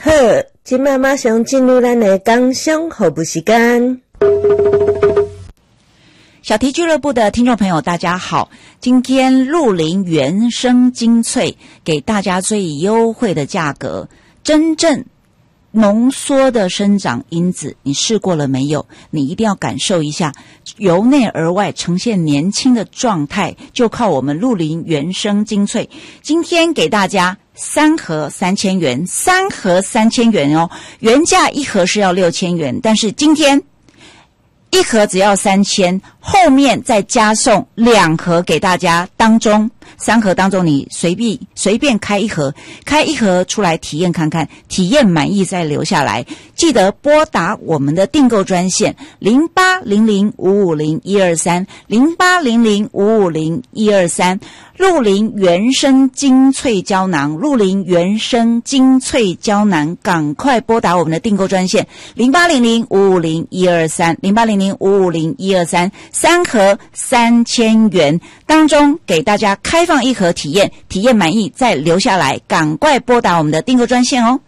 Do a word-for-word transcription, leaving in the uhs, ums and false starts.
好，现在马上进入咱的工商服务时间。 小题俱乐部的听众朋友大家好，今天鹿林原生精粹给大家最优惠的价格，真正浓缩的生长因子，你试过了没有？你一定要感受一下，由内而外呈现年轻的状态，就靠我们鹿林原生精粹。今天给大家三盒三千元，三盒三千元哦，原价一盒是要六千元，但是今天一盒只要三千，后面再加送两盒给大家，当中三盒当中你随便随便开一盒，开一盒出来体验看看，体验满意再留下来。记得拨打我们的订购专线零八零零五五零一二三零八零零五五零一二三。鹿林原生精粹胶囊，鹿林原生精粹胶囊，赶快拨打我们的订购专线零八零零五五零一二三零八零零五五零一二三，三盒三千元当中给大家开放一盒体验，体验满意再留下来，赶快拨打我们的订购专线哦。